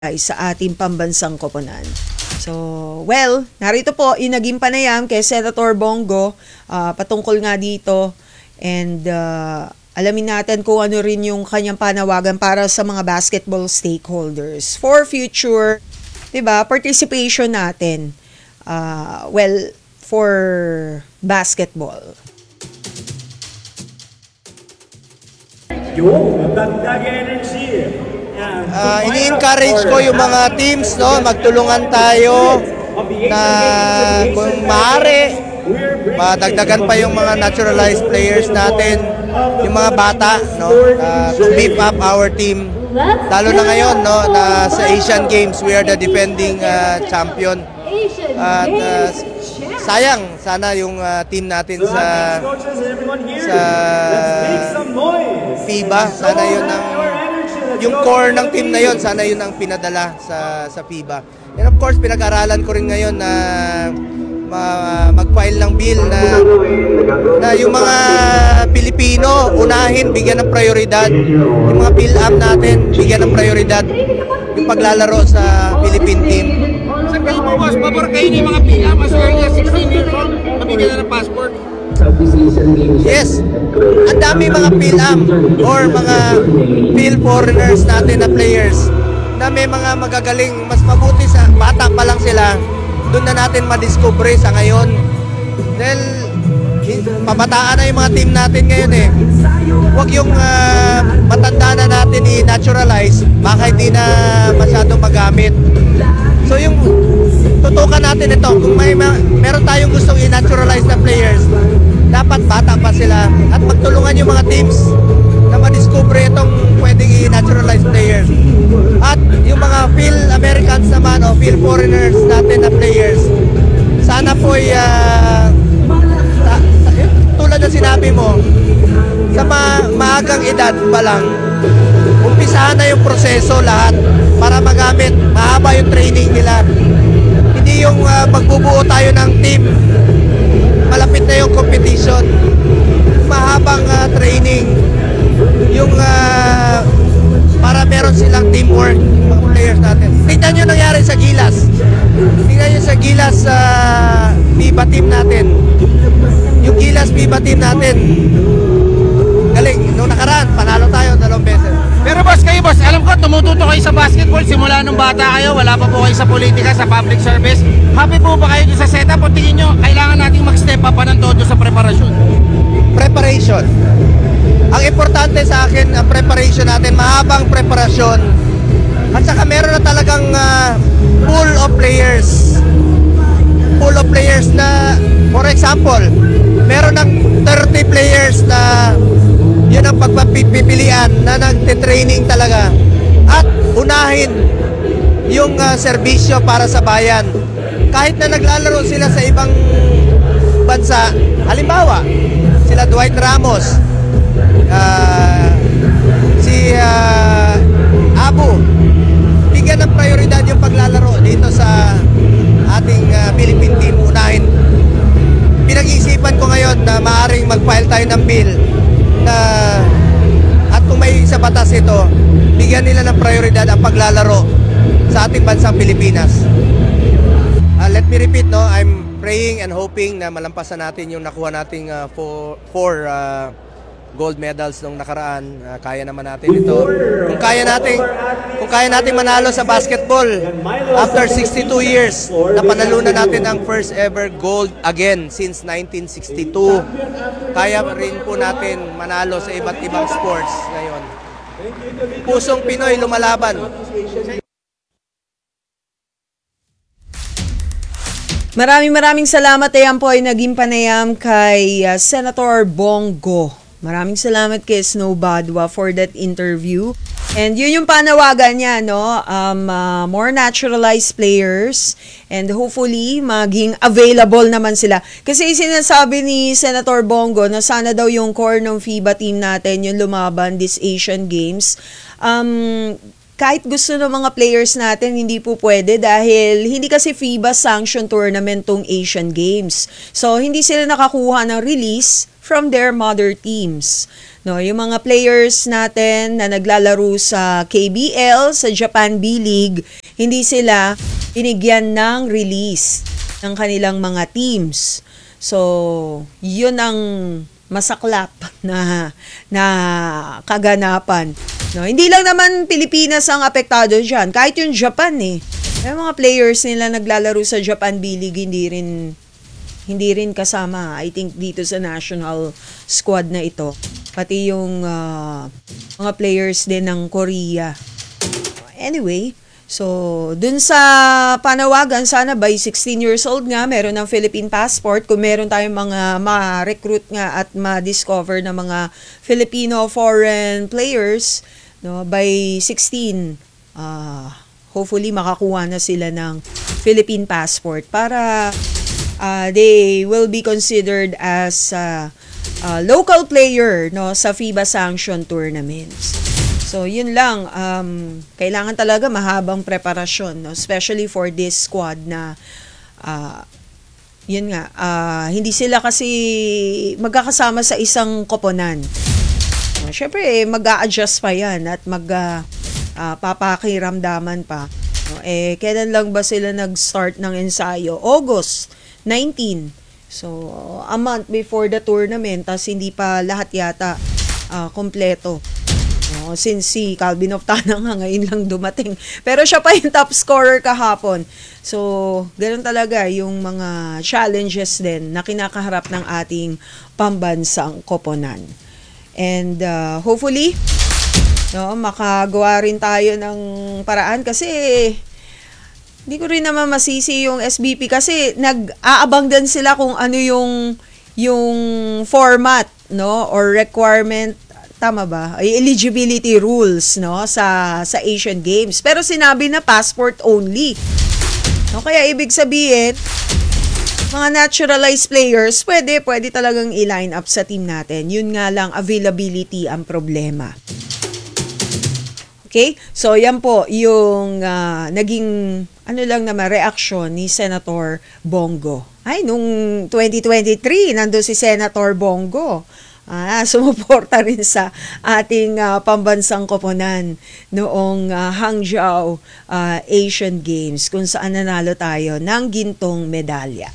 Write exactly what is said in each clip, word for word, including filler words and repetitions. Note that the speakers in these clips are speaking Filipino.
ay sa ating pambansang koponan. So, well, narito po yung naging panayam kay Senator Bongo uh, patungkol nga dito, and uh, alamin natin kung ano rin yung kanyang panawagan para sa mga basketball stakeholders for future, 'di ba, participation natin. Uh, well, for basketball. Yung dagdag energy. Uh, ini-encourage ko yung mga teams, no, magtulungan tayo na kung maaari madagdagan pa yung mga naturalized players natin, yung mga bata, no, uh, to beef up our team, lalo na ngayon, no, na sa Asian Games we are the defending uh, champion. At uh, sayang sana yung uh, team natin sa sa FIBA, sana yun ang yung core ng team na yon, sana yun ang pinadala sa sa FIBA. And of course, pinag-aralan ko rin ngayon na ma, mag-file ng bill na, na yung mga Pilipino unahin, bigyan ng prioridad. Yung mga PhilAm natin, bigyan ng prioridad yung paglalaro sa Philippine team. Sa kayo mo, boss, pabor kayo ng mga PhilAm as early as sixteen years old, mabigyan na ng passport? Yes, ang dami mga PhilAm or mga Phil foreigners natin na players na may mga magagaling, mas mabuti sa bata pa lang sila, doon na natin madiscover sa ngayon. Dahil pabataan na yung mga team natin ngayon eh. Huwag yung uh, matanda na natin i-naturalize, baka hindi na masyadong magamit. So yung tutukan natin ito, kung may meron tayong gustong i-naturalize na players, dapat bata pa sila at magtulungan yung mga teams na madiscover itong pwedeng i-naturalize players. At yung mga Phil Americans naman o Phil foreigners natin na players, sana po ay uh, tulad na sinabi mo, sa ma maagang edad pa lang, umpisahan na yung proseso lahat para magamit, mahaba yung training nila. Hindi yung uh, magbubuo tayo ng team, malapit na yung competition, mahabang uh, training, yung uh, para meron silang teamwork, yung mga players natin. Tingnan nyo nangyari sa Gilas. Tingnan nyo sa Gilas sa uh, FIBA team natin. Yung Gilas FIBA team natin, galing. Nung nakaraan, panalo tayo dalawang beses. Pero boss, kayo boss, alam ko tumututo kayo sa basketball simula nung bata kayo, wala pa po kayo sa politika, sa public service. Happy po ba kayo sa setup o tingin nyo kailangan nating mag-step up pa ng todo sa preparasyon? Preparation. Ang importante sa akin, ang preparation natin, mahabang preparasyon. At saka meron na talagang uh, pool of players. Pool of players na, for example, meron ng thirty players na yun ang pagpapipilian na nagte-training talaga. At unahin yung uh, serbisyo para sa bayan. Kahit na naglalaro sila sa ibang bansa, halimbawa, sila Dwight Ramos, uh, si uh, Abu, bigyan ng prioridad yung paglalaro dito sa ating uh, Philippine team. Unahin. Pinag-iisipan ko ngayon na maaaring mag-file tayo ng bill na at kung may sa batas ito, bigyan nila ng prioridad ang paglalaro sa ating bansang Pilipinas. Uh, let me repeat, no, I'm praying and hoping na malampasan natin yung nakuha nating uh, four, four uh, gold medals nung nakaraan. Uh, kaya naman natin ito. Kung kaya natin, kung kaya natin manalo sa basketball after sixty-two years, napanalunan natin ang first ever gold again since nineteen sixty-two. Kaya rin po natin manalo sa iba't ibang sports ngayon. Pusong Pinoy lumalaban. Maraming maraming salamat. Ayan po ay naging panayam kay uh, Senator Bongo. Maraming salamat kay Snow Badwa for that interview. And yun yung panawagan niya, no? Um, uh, more naturalized players and hopefully maging available naman sila. Kasi sinasabi ni Senator Bongo na sana daw yung core ng FIBA team natin yung lumaban this Asian Games. Um, kahit gusto ng mga players natin, hindi po pwede dahil hindi kasi FIBA sanction tournament tong Asian Games. So, hindi sila nakakuha ng release from their mother teams. No, yung mga players natin na naglalaro sa K B L, sa Japan B-League, hindi sila binigyan ng release ng kanilang mga teams. So, yun ang masaklap na na kaganapan. No, hindi lang naman Pilipinas ang apektado diyan, kahit yung Japan eh. Yung mga players nila naglalaro sa Japan B-League hindi rin hindi rin kasama, I think, dito sa national squad na ito. Pati yung uh, mga players din ng Korea. Anyway, so dun sa panawagan, sana by sixteen years old nga meron ng Philippine passport. Kung meron tayong mga ma-recruit nga at ma-discover na mga Filipino foreign players, no, by sixteen, uh, hopefully makakuha na sila ng Philippine passport para uh, they will be considered as uh, uh, local player, no, sa FIBA sanction tournaments. So, yun lang. Um, kailangan talaga mahabang preparasyon, no? Especially for this squad na, uh, yun nga, uh, hindi sila kasi magkakasama sa isang koponan. Uh, Siyempre, eh, mag-a-adjust pa yan at mag, uh, uh, papakiramdaman pa. No? Eh, kailan lang ba sila nag-start ng ensayo? August nineteenth. So, a month before the tournament, tas hindi pa lahat yata uh, kompleto. No, since si Calvin Oftana nga ngayon lang dumating. Pero siya pa yung top scorer kahapon. So, ganoon talaga yung mga challenges din na kinakaharap ng ating pambansang koponan. And uh, hopefully, no, makagawa rin tayo ng paraan kasi hindi ko rin naman masisi yung S B P kasi nag-aabang din sila kung ano yung yung format, no, or requirement, tama ba? Ay, eligibility rules, no, sa sa Asian Games. Pero sinabi na passport only. No, kaya ibig sabihin, mga naturalized players, pwede, pwede talagang i-line up sa team natin. Yun nga lang, availability ang problema. Okay? So, yan po yung uh, naging, ano lang naman, reaksyon ni Senator Bongo. Ay, nung twenty twenty-three, nandun si Senator Bongo. Ah, sumuporta rin sa ating uh, pambansang koponan noong uh, Hangzhou uh, Asian Games kung saan nanalo tayo ng gintong medalya.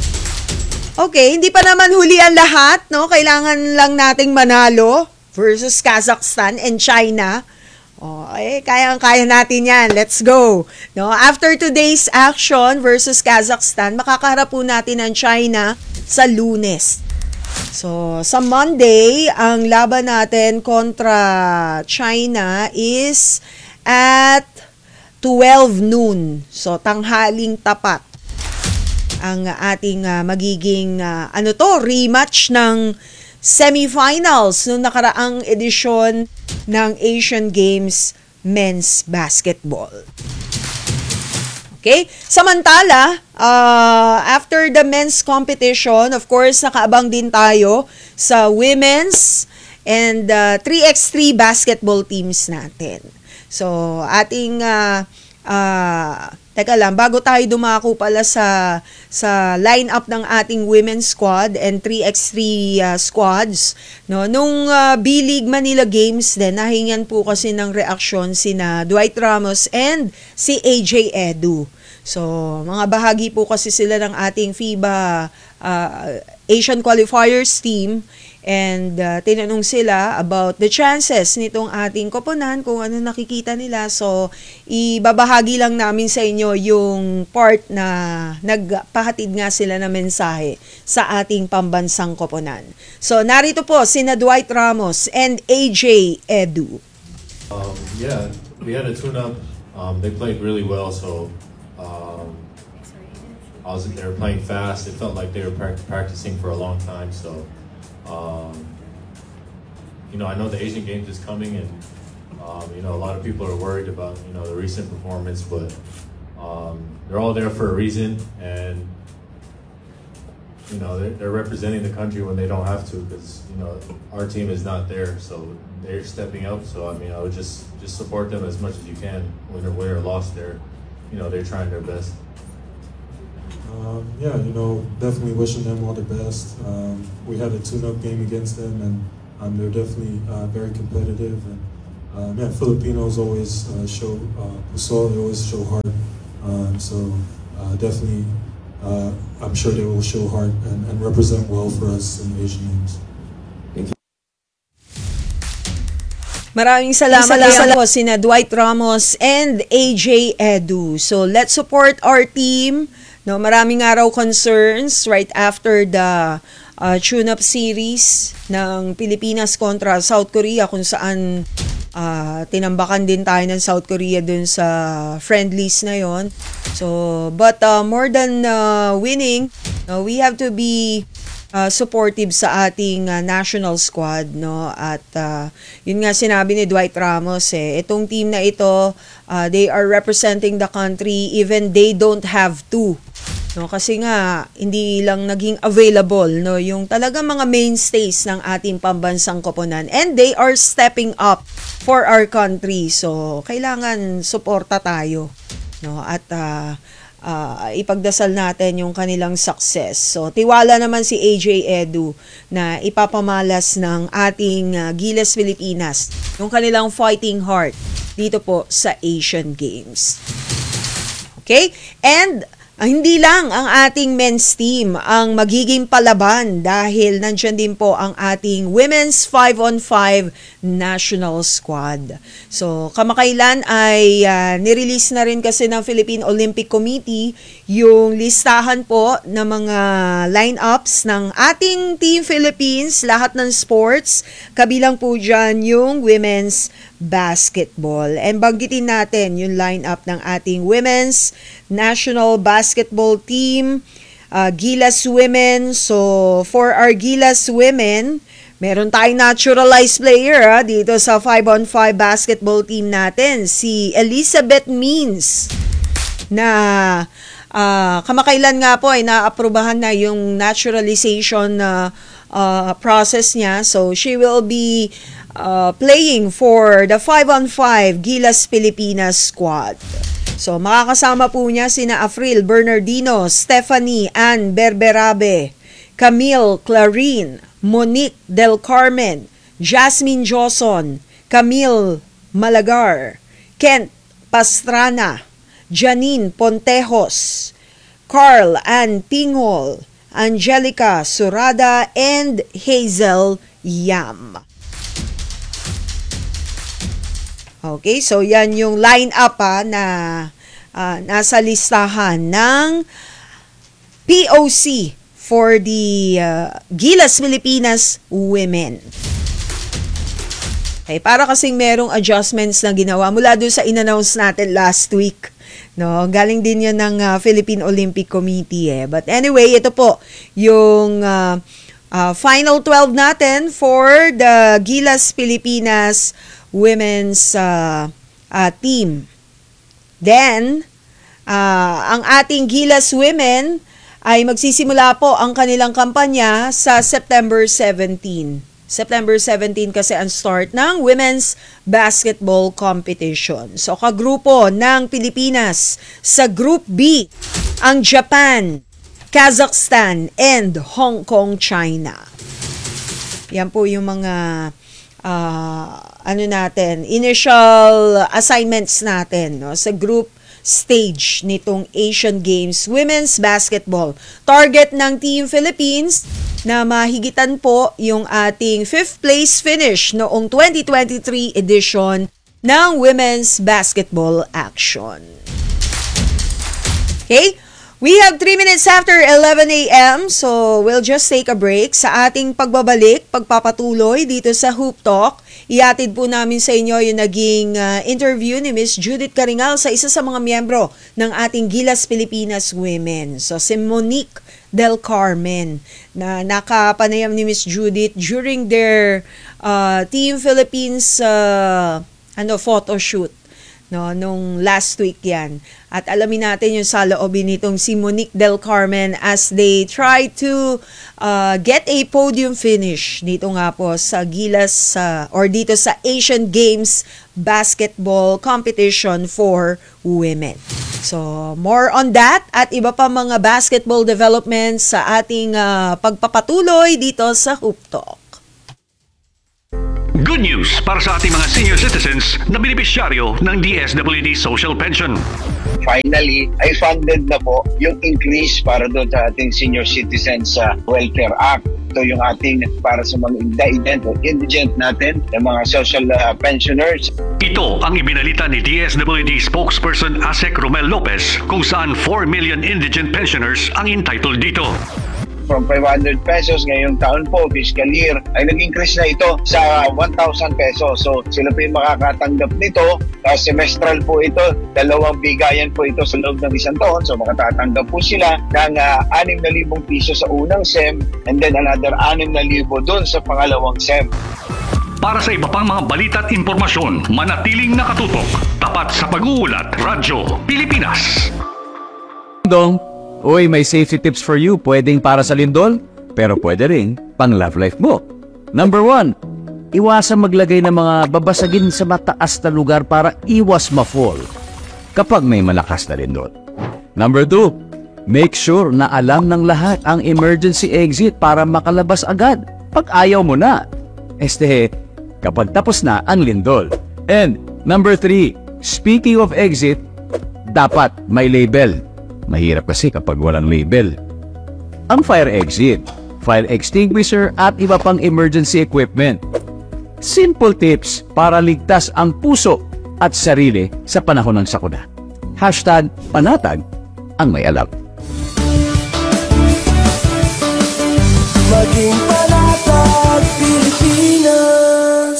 Okay, hindi pa naman huli ang lahat, no? Kailangan lang nating manalo versus Kazakhstan and China. Oh, eh, kaya-kaya natin yan. Let's go. No? After today's action versus Kazakhstan, makakaharap po natin ang China sa Lunes. So, sa Monday, ang laban natin kontra China is at twelve noon. So, tanghaling tapat ang ating uh, magiging, uh, ano to, rematch ng semifinals noong nakaraang edisyon ng Asian Games Men's Basketball. Okay? Samantala, uh, after the men's competition, of course, nakaabang din tayo sa women's and uh, three by three basketball teams natin. So, ating, uh, uh, teka lang, bago tayo dumako pala sa, sa line-up ng ating women's squad and three by three uh, squads, no? Nung uh, B-League Manila Games din, nahingan po kasi ng reaksyon sina Dwight Ramos and si A J Edu. So, mga bahagi po kasi sila ng ating FIBA uh, Asian Qualifiers team and uh, tinanong sila about the chances nitong ating koponan, kung ano nakikita nila. So, ibabahagi lang namin sa inyo yung part na nagpahatid nga sila na mensahe sa ating pambansang koponan. So, narito po sina Dwight Ramos and A J Edu. Um, yeah, we had a tune-up. Um, they played really well, so um, I was, they were playing fast. It felt like they were pra- practicing for a long time, so um, you know, I know the Asian Games is coming, and um, you know, a lot of people are worried about, you know, the recent performance, but um, they're all there for a reason, and you know, they're, they're representing the country when they don't have to, because, you know, our team is not there, so they're stepping up. So, I mean, I would just, just support them as much as you can. Win or win or loss, they're, you know, they're trying their best. Um, yeah, you know, definitely wishing them all the best. Um, we had a tune-up game against them, and um, they're definitely uh, very competitive. And um, yeah, Filipinos always uh, show uh, puso, they always show heart. Um, so uh, definitely, uh, I'm sure they will show heart and, and represent well for us in the Asian Games. Maraming salamat salamat po sina Dwight Ramos and A J Edu. So let's support our team. No, maraming araw concerns right after the uh, tune-up series ng Pilipinas kontra South Korea, kung saan uh, tinambakan din tayo ng South Korea dun sa friendlies na yon. So, but uh, more than uh, winning, no, we have to be uh, supportive sa ating uh, national squad, no, at uh, yun nga sinabi ni Dwight Ramos, eh itong team na ito, uh, they are representing the country even they don't have to, no, kasi nga hindi lang naging available, no, yung talagang mga mainstays ng ating pambansang koponan, and they are stepping up for our country. So kailangan suporta tayo, no, at uh, Uh, ipagdasal natin yung kanilang success. So, tiwala naman si A J Edu na ipapamalas ng ating uh, Gilas Pilipinas yung kanilang fighting heart dito po sa Asian Games. Okay? And uh, hindi lang ang ating men's team ang magiging palaban, dahil nandyan din po ang ating women's five on five national squad. So, kamakailan ay uh, nirelease na rin kasi ng Philippine Olympic Committee yung listahan po ng mga lineups ng ating Team Philippines, lahat ng sports, kabilang po dyan yung women's basketball. And banggitin natin yung lineup ng ating women's national basketball team, uh, Gilas Women. So, for our Gilas Women, meron tayong naturalized player ha, dito sa five on five basketball team natin, si Elizabeth Means, na uh, kamakailan nga po ay naaprubahan na yung naturalization uh, uh, process niya. So, she will be uh, playing for the five on five Gilas Pilipinas squad. So, makakasama po niya sina Afril Bernardino, Stephanie Ann Berberabe, Camille Clarin, Monique Del Carmen, Jasmine Joson, Camille Malagar, Kent Pastrana, Janine Pontejos, Carl Ann Pinghol, Angelica Surada, and Hazel Yam. Okay, so yan yung line-up ha, na uh, nasa listahan ng P O C for the uh, Gilas Pilipinas Women. Okay, para kasing merong adjustments na ginawa mula doon sa in-announce natin last week. No, galing din 'yan ng uh, Philippine Olympic Committee eh. But anyway, ito po yung uh, uh, final twelve natin for the Gilas Pilipinas Women's uh, uh, team. Then, uh, ang ating Gilas Women ay magsisimula po ang kanilang kampanya sa September seventeenth. September seventeenth kasi ang start ng women's basketball competition. So, kagrupo ng Pilipinas sa Group B, ang Japan, Kazakhstan, and Hong Kong, China. Yan po yung mga uh, ano natin, initial assignments natin, no, sa group stage nitong Asian Games Women's Basketball. Target ng Team Philippines na mahigitan po yung ating fifth place finish noong twenty twenty-three edition ng Women's Basketball Action. Okay? We have three minutes after eleven a.m. So, we'll just take a break sa ating pagbabalik, pagpapatuloy dito sa Hoop Talk. Iatid po namin sa inyo yung naging uh, interview ni Miss Judith Caringal sa isa sa mga miyembro ng ating Gilas Pilipinas Women. So, si Monique Del Carmen, na nakapanayam ni Miss Judith during their uh, Team Philippines uh, ano, photo shoot no, nung last week yan. At alamin natin yung saloobin nitong si Monique Del Carmen as they try to uh, get a podium finish dito nga po sa Gilas uh, or dito sa Asian Games basketball competition for women. So, more on that at iba pa mga basketball developments sa ating uh, pagpapatuloy dito sa Hoop Talk. Good news para sa ating mga senior citizens na benepisyaryo ng D S W D Social Pension. Finally, ay funded na po yung increase para doon sa ating Senior Citizens uh, Welfare Act. Ito yung ating para sa mga indigent o indigent natin, ng mga social uh, pensioners. Ito ang ibinalita ni D S W D spokesperson Asek Romel Lopez kung saan four million indigent pensioners ang entitled dito. From five hundred pesos ngayong taon po, fiscal year, ay nag-increase na ito sa one thousand pesos. So sila po yung makakatanggap nito. Uh, semestral po ito, dalawang bigayan po ito sa loob ng isang taon. So makatatanggap po sila ng uh, six thousand piso sa unang S E M and then another six thousand doon sa pangalawang S E M. Para sa iba pang mga balita at impormasyon, manatiling nakatutok. Tapat sa pag-uulat, Radyo Pilipinas. Dong, uy, may safety tips for you. Pwedeng para sa lindol, pero pwede rin pang love life mo. Number one, iwasan maglagay ng mga babasagin sa mataas na lugar para iwas ma-fall kapag may malakas na lindol. Number two, make sure na alam ng lahat ang emergency exit para makalabas agad pag ayaw mo na. Este, kapag tapos na ang lindol. And number three, speaking of exit, dapat may label. Mahirap kasi kapag walang label. Ang fire exit, fire extinguisher at iba pang emergency equipment. Simple tips para ligtas ang puso at sarili sa panahon ng sakuna. Hashtag panatag ang may alam. Maging panatag Pilipinas.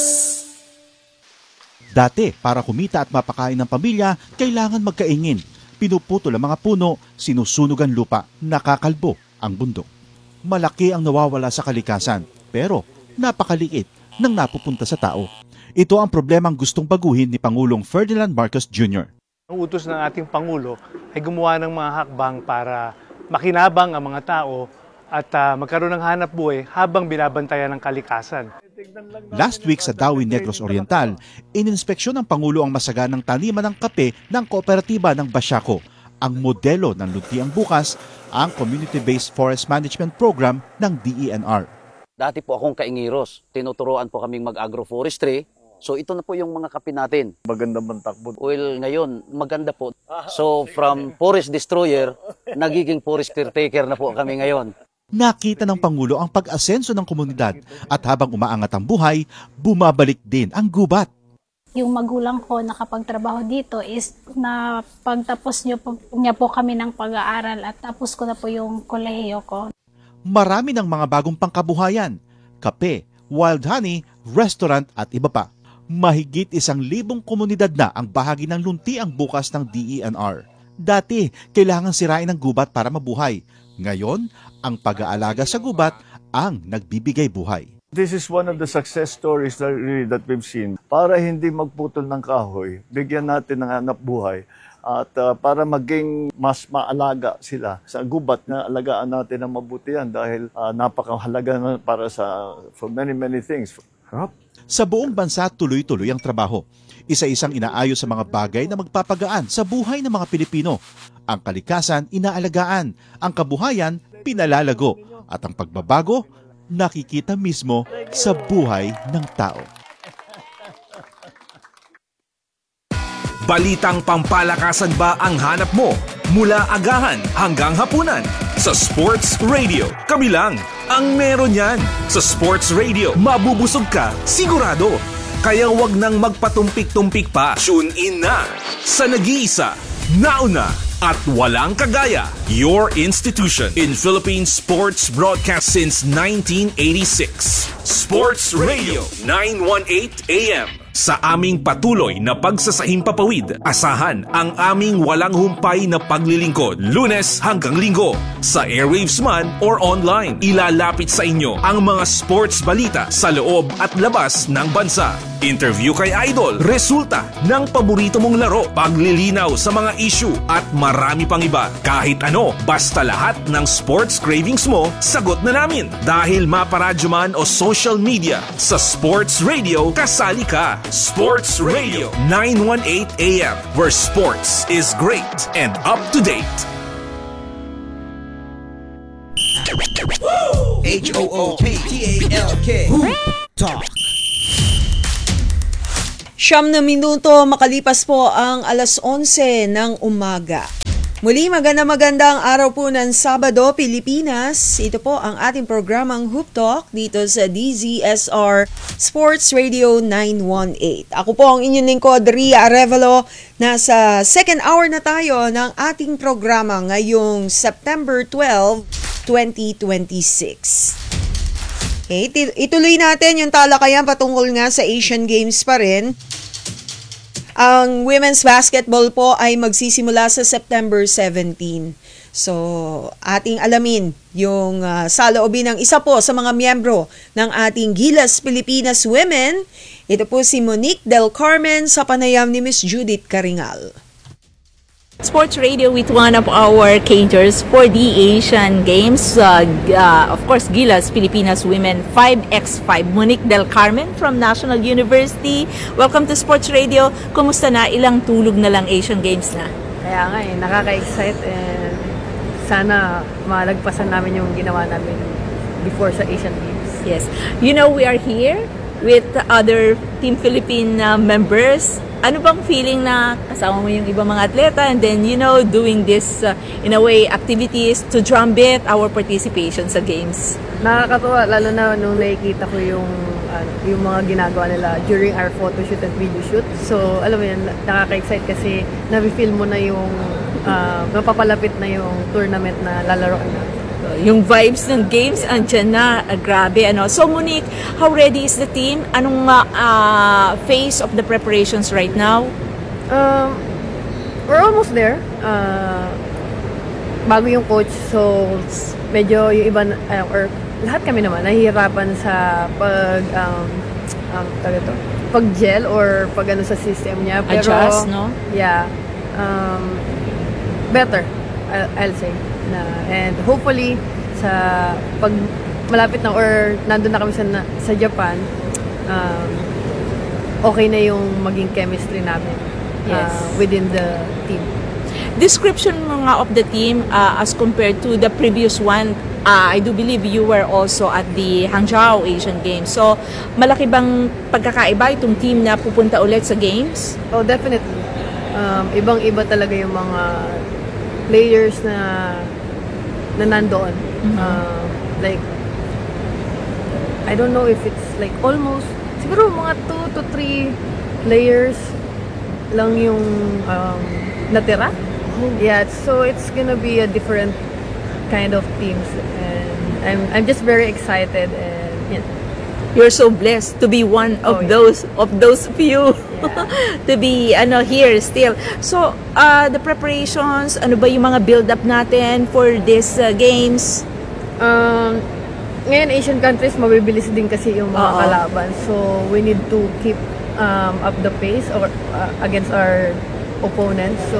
Dati, para kumita at mapakain ng pamilya, kailangan magkaingin. Pinuputol ang mga puno, sinusunog ang lupa, nakakalbo ang bundok. Malaki ang nawawala sa kalikasan, pero napakaliit nang napupunta sa tao. Ito ang problemang gustong baguhin ni Pangulong Ferdinand Marcos Junior Ang utos ng ating Pangulo ay gumawa ng mga hakbang para makinabang ang mga tao at uh, magkaroon ng hanap buhay habang binabantayan ng kalikasan. Last week sa Dawi Negros Oriental, ininspeksyon ng Pangulo ang masaganang taniman ng kape ng kooperatiba ng Basiaco. Ang modelo ng Luntiang Bukas, ang Community-Based Forest Management Program ng D E N R. Dati po akong kaingiros, tinuturoan po kaming mag-agroforestry. So ito na po yung mga kape natin. Maganda bang takbo? Well, ngayon, maganda po. So from forest destroyer, nagiging forest caretaker na po kami ngayon. Nakita ng Pangulo ang pag-asenso ng komunidad at habang umaangat ang buhay, bumabalik din ang gubat. Yung magulang ko nakapagtrabaho dito is na pagtapos niyo po, niya po kami ng pag-aaral at tapos ko na po yung kolehiyo ko. Marami ng mga bagong pangkabuhayan, kape, wild honey, restaurant at iba pa. Mahigit isang libong komunidad na ang bahagi ng Luntiang Bukas ng D E N R. Dati, kailangan sirain ang gubat para mabuhay. Ngayon, ang pag-aalaga sa gubat ang nagbibigay buhay. This is one of the success stories that, really, that we've seen. Para hindi magputol ng kahoy, bigyan natin ng hanap buhay at uh, para maging mas maalaga sila sa gubat na alagaan natin ng mabuti yan dahil uh, napakahalaga na para sa for many many things. Huh? Sa buong bansa, tuloy-tuloy ang trabaho. Isa-isang inaayos sa mga bagay na magpapagaan sa buhay ng mga Pilipino. Ang kalikasan, inaalagaan. Ang kabuhayan, pinalalago. At ang pagbabago, nakikita mismo sa buhay ng tao. Balitang pampalakasan ba ang hanap mo? Mula agahan hanggang hapunan. Sa Sports Radio, kami lang ang meron yan. Sa Sports Radio, mabubusog ka, sigurado. Kaya wag nang magpatumpik-tumpik pa. Tune in na sa nag-iisa, nauna, at walang kagaya. Your institution in Philippine sports broadcast since nineteen eighty-six. Sports Radio nine eighteen A M. Sa aming patuloy na pagsasahimpapawid, asahan ang aming walang humpay na paglilingkod Lunes hanggang Linggo. Sa airwaves man or online, ilalapit sa inyo ang mga sports balita sa loob at labas ng bansa. interview kay Idol, resulta ng paborito mong laro, paglilinaw sa mga issue at marami pang iba. Kahit ano, basta lahat ng sports cravings mo, sagot na namin. Dahil maparadyo man o social media, sa Sports Radio, kasali ka. Sports Radio nine eighteen A M, where sports is great and up to date. H O O P T A L K Talk. Siyam na minuto makalipas po ang alas onse ng umaga. Muli maganda magandang araw po ng Sabado, Pilipinas. Ito po ang ating programang Hoop Talk dito sa D Z S R Sports Radio nine eighteen. Ako po ang inyong lingkod, Ria Arevalo. Nasa second hour na tayo ng ating programa ngayong September twelfth, twenty twenty-six. Okay, ituloy natin yung talakayan patungkol nga sa Asian Games pa rin. Ang women's basketball po ay magsisimula sa September seventeenth. So, ating alamin yung uh, saloobin ng isa po sa mga miyembro ng ating Gilas Pilipinas Women. Ito po si Monique Del Carmen sa panayam ni Miss Judith Caringal. Sports Radio with one of our caterers for the Asian Games. Uh, uh, of course, Gilas Pilipinas Women five by five. Monique Del Carmen from National University. Welcome to Sports Radio. Kumusta na? Ilang tulog na lang Asian Games na? Kaya nga eh, nakaka-excite and sana malagpasan namin yung ginawa namin before sa Asian Games. Yes. You know, we are here with other Team Philippine uh, members. Ano bang feeling na kasama mo yung ibang mga atleta and then, you know, doing this, uh, in a way, activities to drumbeat our participation sa games? Nakakatuwa, lalo na nung nakikita ko yung, uh, yung mga ginagawa nila during our photo shoot and video shoot. So, alam mo yan, nakaka-excite kasi nabi-feel mo na yung, uh, mapapalapit na yung tournament na lalaroan na. Yung vibes ng games, andyan na, uh, grabe. Ano. So, Monique, how ready is the team? Anong uh, uh, phase of the preparations right now? Um, we're almost there. Uh, bago yung coach, so medyo yung iba, uh, or lahat kami naman, nahihirapan sa pag, um, um, to, pag-gel or pag ano sa system niya. Pero, adjust, no? Yeah. Um, better, I'll, I'll say. Na, and hopefully sa pag malapit na or nandun na kami sa, sa Japan, um, okay na yung maging chemistry namin uh, yes. within the team. Description mga of the team uh, as compared to the previous one, uh, I do believe you were also at the Hangzhou Asian Games. So, malaki bang pagkakaiba itong team na pupunta ulit sa games? Oh, definitely. Um, ibang-iba talaga yung mga players na na nandoon. Mm-hmm. Uh, like, I don't know if it's like almost, siguro mga two to three players lang yung um, natira. Oh. Yeah, so it's gonna be a different kind of teams. And I'm, I'm just very excited and yeah. You're so blessed to be one of oh, yeah. those of those few yeah. to be ano here still. So, uh, the preparations, ano ba yung mga build-up natin for these uh, games? Um, ngayon, Asian countries, mabibilis din kasi yung mga Uh-oh. kalaban. So, we need to keep um, up the pace or uh, against our opponents. So,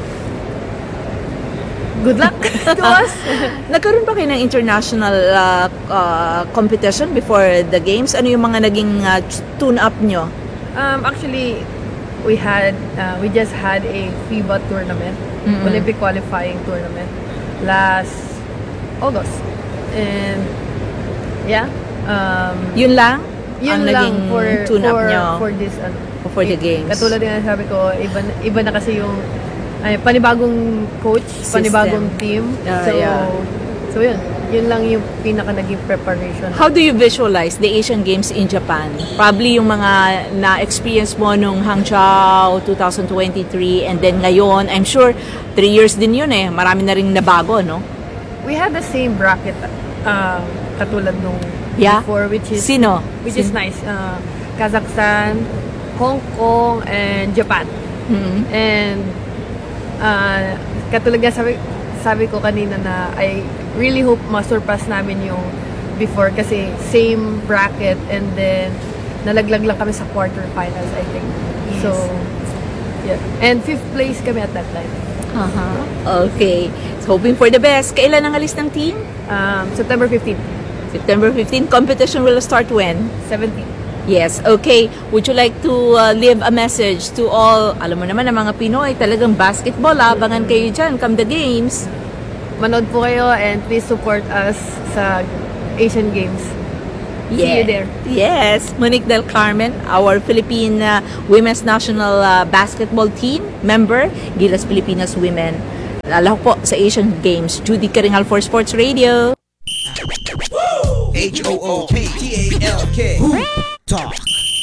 good luck to us. Nagkaroon pa kayo ng international uh, uh, competition before the games? Ano yung mga naging uh, tune-up nyo? Um, actually, we had, uh, we just had a FIBA tournament, mm-hmm. Olympic qualifying tournament, last August. And, yeah. Um, yun lang? Yun ang lang for, tune-up for, nyo? for this, uh, for the games. Katulad din sabi ko, iba, iba na kasi yung ay, panibagong coach, System. panibagong team. Uh, so, yeah. so yun. Yun lang yung pinaka naging preparation. How do you visualize the Asian Games in Japan? Probably yung mga na-experience mo nung Hangzhou twenty twenty-three and then ngayon, I'm sure, three years din yun eh. Marami na rin nabago, no? We had the same bracket uh, katulad nung yeah? before, which is Sino? Which Sino? is nice. Uh, Kazakhstan, Hong Kong, and Japan. Mm-hmm. And Uh, katulad nga sabi, sabi ko kanina na I really hope ma-surpass namin yung before kasi same bracket and then nalaglag lang kami sa quarterfinals, I think. So, yeah. And fifth place kami at that time. Uh-huh. Okay. So, hoping for the best. Kailan ang alis ng team? Um, September fifteenth. September fifteenth. Competition will start when? seventeenth. Yes, okay. Would you like to uh, leave a message to all, alam mo naman ang mga Pinoy, talagang basketball, abangan kayo dyan, come the games. Manood po kayo and please support us sa Asian Games. See you there. Yes, Monique Del Carmen, our Philippine uh, Women's National uh, Basketball Team member, Gilas Pilipinas Women. Lalo po sa Asian Games. Judy Karingal for Sports Radio. H O O K T A L K. Talk.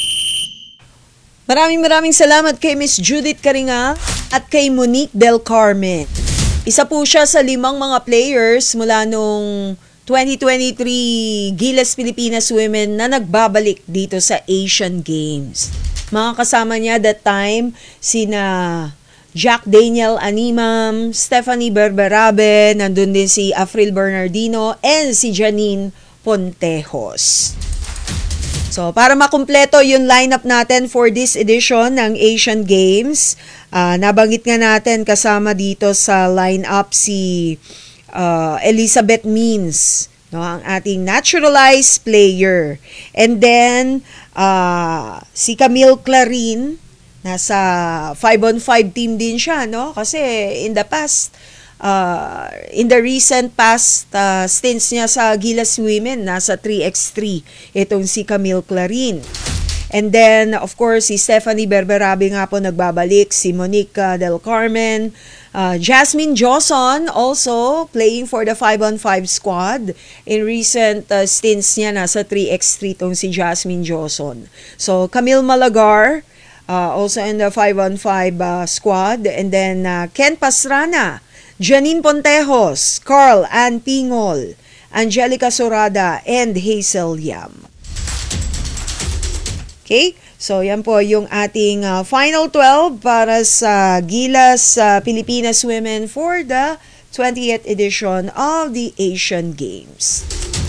Maraming maraming salamat kay Miss Judith Karingal at kay Monique Del Carmen. Isa po siya sa limang mga players mula nung twenty twenty-three Gilas Pilipinas Women na nagbabalik dito sa Asian Games. Mga kasama niya that time sina Jack Daniel Animam, Stephanie Berberabe, nandun din si Afril Bernardino, and si Janine Pontejos. So, para makumpleto yung lineup natin for this edition ng Asian Games, uh, nabanggit nga natin kasama dito sa lineup si uh, Elizabeth Means, no, ang ating naturalized player. And then, uh, si Camille Clarin, nasa five on five team din siya, no? Kasi in the past, Uh, in the recent past uh, stints niya sa Gilas Women, nasa three by three itong si Camille Clarin. And then, of course, si Stephanie Berberabe nga po nagbabalik, si Monique uh, Del Carmen, uh, Jasmine Joson also playing for the five on five squad. In recent uh, stints niya, nasa three by three itong si Jasmine Joson. So, Camille Malagar, uh, also in the five on five uh, squad. And then, uh, Ken Pastrana, Janine Pontejos, Carl Ann Pingol, Angelica Sorada, and Hazel Yam. Okay, so yan po yung ating uh, final twelve para sa Gilas uh, Pilipinas Women for the twentieth edition of the Asian Games.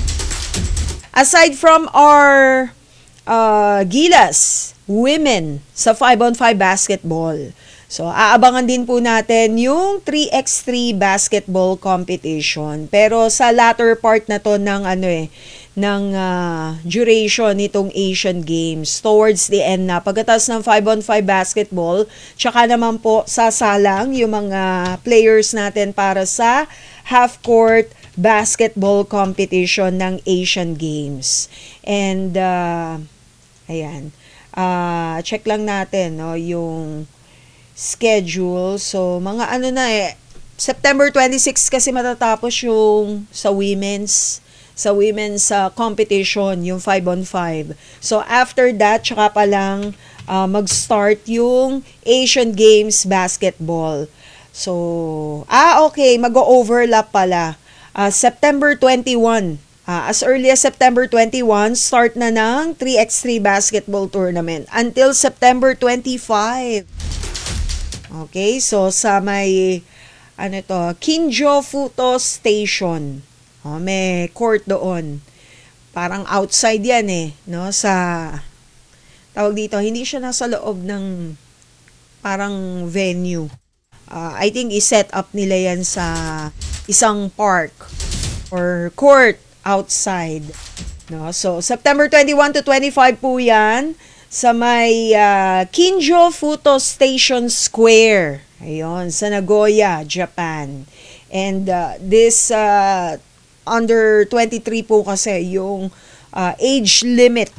Aside from our uh, Gilas Women sa five on five basketball, so, aabangan din po natin yung three by three basketball competition. Pero sa latter part na to ng ano eh, ng uh, duration nitong Asian Games, towards the end na, pagkatapos ng five on five basketball, tsaka naman po sasalang yung mga players natin para sa half-court basketball competition ng Asian Games. And, uh, ayan, uh, check lang natin, no, yung schedule. So, mga ano na eh, September twenty-sixth kasi matatapos yung sa women's, sa women's uh, competition, yung five on five. So, after that, tsaka pa lang uh, mag-start yung Asian Games basketball. So, ah, okay, mag-overlap pala. Uh, September twenty-first, uh, as early as September twenty-first, start na ng three by three basketball tournament until September twenty-fifth. Okay, so sa may, ano to, Kinjo Futo Station. Oh, may court doon. Parang outside yan eh, no? Sa, tawag dito, hindi siya nasa loob ng parang venue. Uh, I think i-set up nila yan sa isang park or court outside. No? So, September twenty-first to twenty-five po yan sa may uh, Kinjo Futo Station Square. Ayun, sa Nagoya, Japan. And uh, this uh, under twenty-three po kasi yung uh, age limit,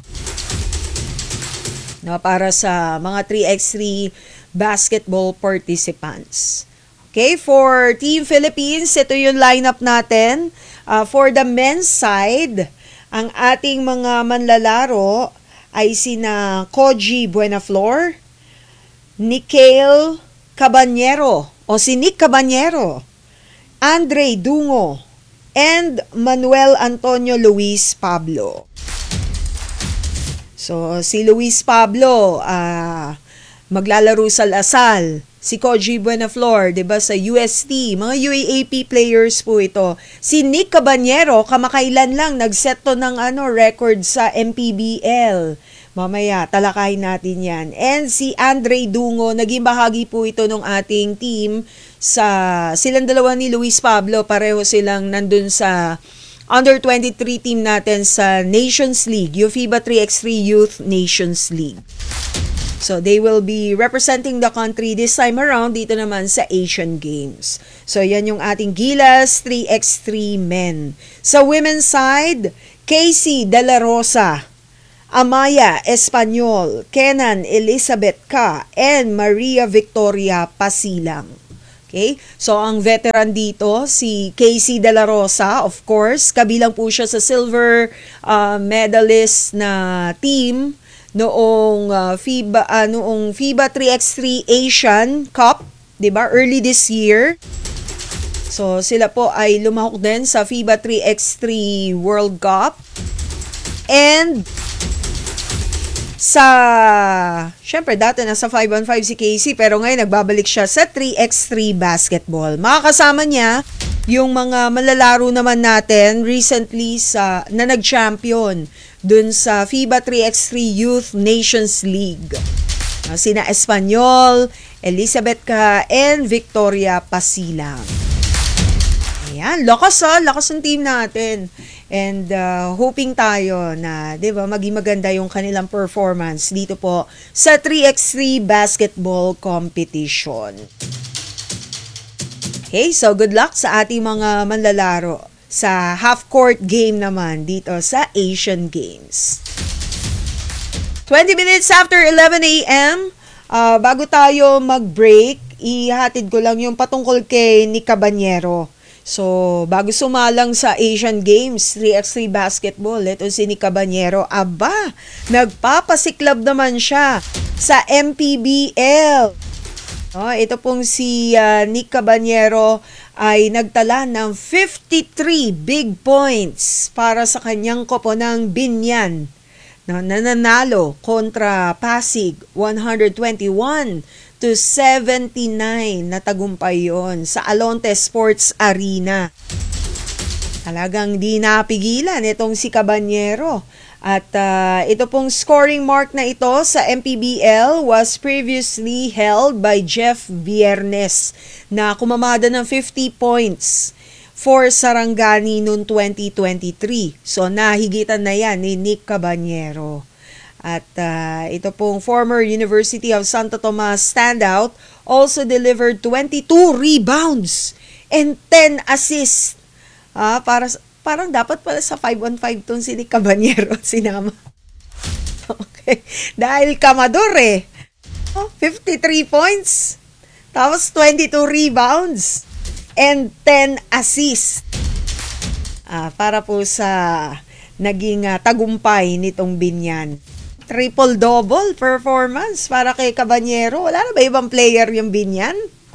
no, para sa mga three by three basketball participants. Okay, for Team Philippines, ito yung lineup natin. Uh, for the men's side, ang ating mga manlalaro ay sina Koji Buenaflor, Nikhil Cabanyero o si Nick Cabanyero, Andre Dungo, and Manuel Antonio Luis Pablo. So, si Luis Pablo, uh, maglalaro sa Lasal. Si Koji Buenaflor, 'di ba, sa U S T, mga U A A P players po ito. Si Nick Cabanyero, kamakailan lang nagset to ng ano record sa M P B L. Mamaya, talakayin natin yan. And si Andre Dungo, naging bahagi po ito ng ating team sa silang dalawa ni Luis Pablo. Pareho silang nandun sa under twenty-three team natin sa Nations League, yung FIBA three by three Youth Nations League. So, they will be representing the country this time around dito naman sa Asian Games. So, yan yung ating Gilas three by three men. Sa women's side, Casey De La Rosa, Amaya Espanyol, Kenan Elizabeth Ka, and Maria Victoria Pasilang. Okay? So, ang veteran dito, si Casey De La Rosa, of course, kabilang po siya sa silver uh, medalist na team noong uh, FIBA uh, noong FIBA three by three Asian Cup, 'di ba? Early this year. So, sila po ay lumahok din sa FIBA three by three World Cup. And sa, syempre dati nasa five on five si Casey, pero ngayon nagbabalik siya sa three by three basketball. Makakasama niya yung mga malalaro naman natin recently sa na nag-champion dun sa FIBA three by three Youth Nations League. Uh, sina Espanyol, Elizabeth Ka, and Victoria Pasilang. Ayan, lakas ha, lakas ng team natin. And uh, hoping tayo na, di ba, maging maganda yung kanilang performance dito po sa three by three basketball competition. Okay, so good luck sa ating mga manlalaro sa half-court game naman dito sa Asian Games. twenty minutes after eleven a.m., uh, bago tayo mag-break, ihatid ko lang yung patungkol kay Nick Cabañero. So, bago sumalang sa Asian Games, three by three basketball, ito si Nick Cabañero. Aba, nagpapasiklab naman siya sa M P B L. Oh, ito pong si uh, Nick Cabañero ay nagtala ng fifty-three big points para sa kanyang koponang Binyan. No, nananalo kontra Pasig one twenty-one to seventy-nine na tagumpay yon sa Alonte Sports Arena. Talagang di napigilan itong si Cabañero. At uh, ito pong scoring mark na ito sa M P B L was previously held by Jeff Viernes na kumamada ng fifty points for Sarangani noong twenty twenty-three. So nahigitan na yan ni Nick Cabañero. At uh, ito pong former University of Santo Tomas standout also delivered twenty-two rebounds and ten assists. Ah, para Parang dapat pala sa five on five tong si Nick Cabañero sinama. Okay. Dahil kamador eh. Oh, fifty-three points. Tapos twenty-two rebounds. And ten assists. Ah, para po sa naging uh, tagumpay nitong Binyan. Triple-double performance para kay Cabañero. Wala na ba ibang player yung Binyan?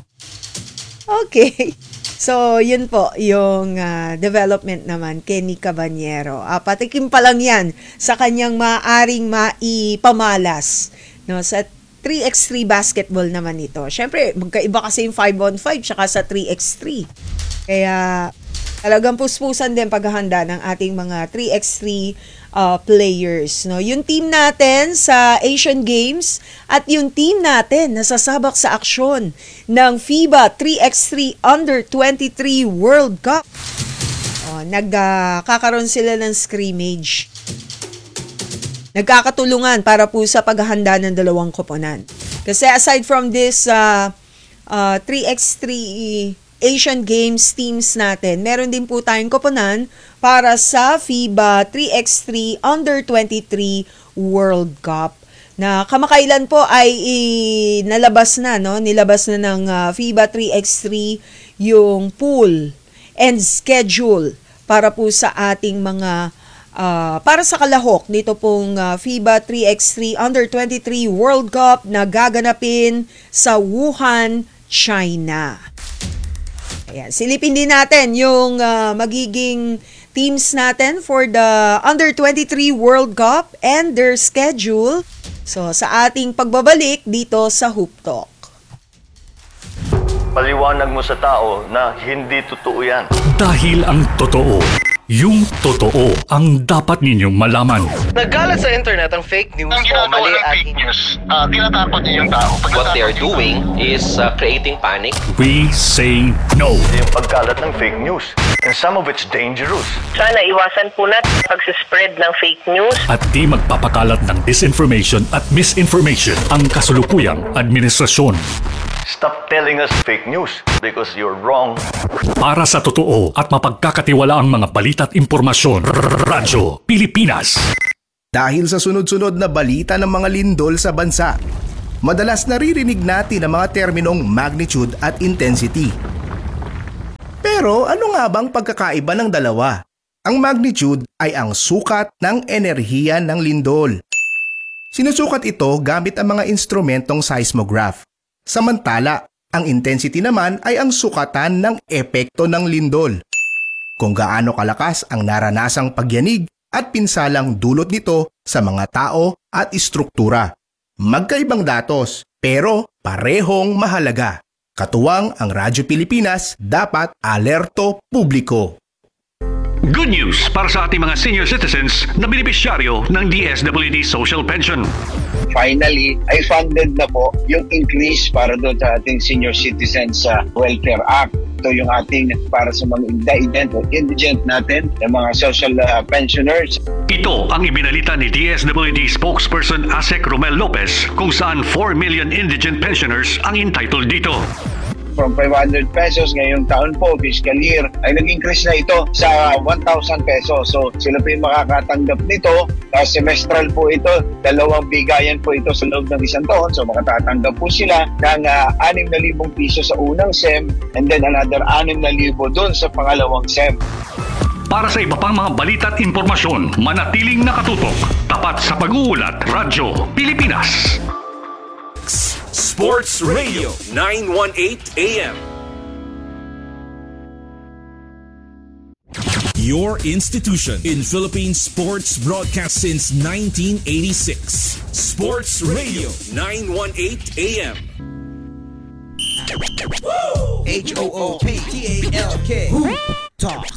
Okay. So, yun po, yung uh, development naman kay Nick Cabañero. Uh, patikim pa lang yan sa kanyang maaring maipamalas. No, sa three by three basketball naman ito. Siyempre, magkaiba kasi yung five on five tsaka sa three by three. Kaya, talagang puspusan din paghahanda ng ating mga three by three uh, players. No? Yung team natin sa Asian Games at yung team natin na sasabak sa aksyon ng FIBA three by three Under twenty-three World Cup. Oh, nagkakaroon uh, sila ng scrimmage. Nagkakatulungan para po sa paghahanda ng dalawang koponan. Kasi aside from this uh, uh, three by three Asian Games teams natin, meron din po tayong koponan para sa FIBA three by three Under twenty-three World Cup na kamakailan po ay nalabas na, no? Nilabas na ng uh, FIBA three by three yung pool and schedule para po sa ating mga uh, para sa kalahok nito pong uh, FIBA three by three Under twenty-three World Cup na gaganapin sa Wuhan, China. Ayan, silipin din natin yung uh, magiging teams natin for the Under twenty-three World Cup and their schedule. So, sa ating pagbabalik dito sa Hoop Talk. Paliwanag mo sa tao na hindi totoo yan. Dahil ang totoo, Yung totoo ang dapat ninyong malaman. Nagkalat sa internet ang fake news Ang o ginagawa mali ng at fake news, uh, tinatakot niyo yung tao. Pag what they are doing is uh, creating panic. We say no. Yung pagkalat ng fake news, and some of it's dangerous. Sana iwasan po natin pag-spread ng fake news. At di magpapakalat ng disinformation at misinformation ang kasulukuyang administrasyon. Stop telling us fake news because you're wrong. Para sa totoo at mapagkakatiwalaang mga balita at impormasyon, Radyo Pilipinas. Dahil sa sunod-sunod na balita ng mga lindol sa bansa, madalas naririnig natin ang mga terminong magnitude at intensity. Pero ano nga bang pagkakaiba ng dalawa? Ang magnitude ay ang sukat ng enerhiya ng lindol. Sinusukat ito gamit ang mga instrumentong seismograph. Samantala, ang intensity naman ay ang sukatan ng epekto ng lindol. Kung gaano kalakas ang naranasang pagyanig at pinsalang dulot nito sa mga tao at istruktura. Magkaibang datos, pero parehong mahalaga. Katuwang ang Radyo Pilipinas, dapat alerto publiko. Good news para sa ating mga senior citizens na benepisyaryo ng D S W D Social Pension. Finally, ay funded na po yung increase para doon sa ating Senior Citizens uh, Welfare Act. Ito yung ating para sa mga indigent o indigent natin, yung mga social uh, pensioners. Ito ang ibinalita ni D S W D spokesperson Asek Romel Lopez kung saan four million indigent pensioners ang entitled dito. From five hundred pesos ngayong taon po, fiscal year, ay nag-increase na ito sa one thousand pesos. So sila po yung makakatanggap nito. Uh, semestral po ito, dalawang bigayan po ito sa loob ng isang taon. So makatatanggap po sila ng uh, six thousand piso sa unang S E M and then another six thousand doon sa pangalawang S E M. Para sa iba pang mga balita at impormasyon, manatiling nakatutok. Tapat sa pag-uulat, Radyo Pilipinas. Sports Radio nine eighteen A M. Your institution in Philippine sports broadcast since nineteen eighty-six. Sports Radio nine eighteen A M. H O O K T A L K. Talk.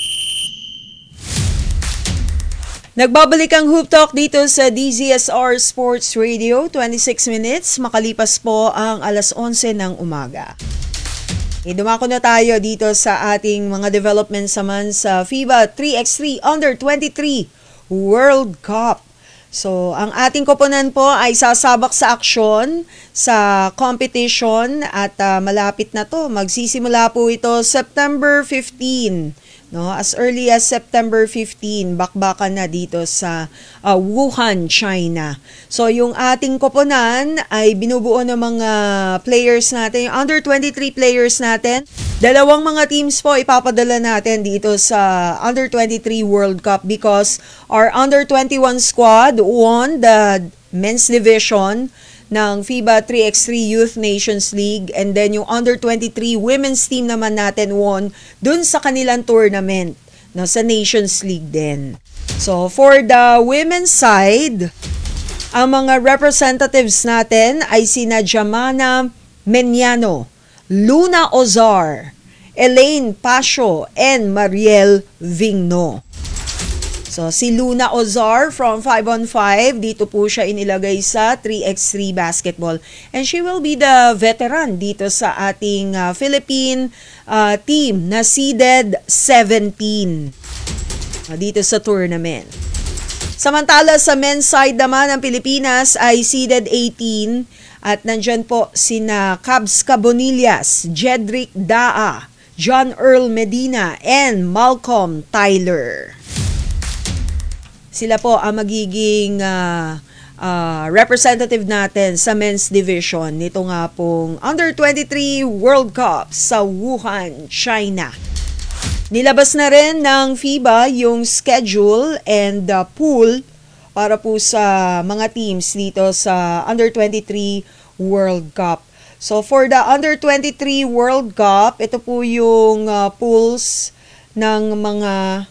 Nagbabalik ang Hoop Talk dito sa D Z S R Sports Radio, twenty-six minutes, makalipas po ang alas onse ng umaga. E, dumako na tayo dito sa ating mga developments naman sa FIBA three by three Under twenty-three World Cup. So, ang ating koponan po ay sasabak sa aksyon sa competition at uh, malapit na to. Magsisimula po ito September fifteenth. No, as early as September fifteenth, bakbakan na dito sa uh, Wuhan, China. So, yung ating koponan ay binubuo ng mga players natin, yung under twenty-three players natin. Dalawang mga teams po ipapadala natin dito sa under twenty-three World Cup because our under twenty-one squad won the men's division ng FIBA three by three Youth Nations League, and then yung under twenty-three women's team naman natin won dun sa kanilang tournament, no, sa Nations League din. So for the women's side, ang mga representatives natin ay sina Jamana Menyano, Luna Ozar, Elaine Pasio, and Mariel Vigno. So, si Luna Ozar from five on five, dito po siya inilagay sa three by three basketball. And she will be the veteran dito sa ating uh, Philippine uh, team na seeded seventeen uh, dito sa tournament. Samantala sa men's side naman ng Pilipinas ay seeded eighteen at nandyan po sina Cabs Cabonillas, Jedrick Daa, John Earl Medina, and Malcolm Tyler. Sila po ang magiging uh, uh, representative natin sa men's division nito nga pong under twenty-three World Cup sa Wuhan, China. Nilabas na rin ng FIBA yung schedule and uh, pool para po sa mga teams dito sa under twenty-three World Cup. So for the under twenty-three World Cup, ito po yung uh, pools ng mga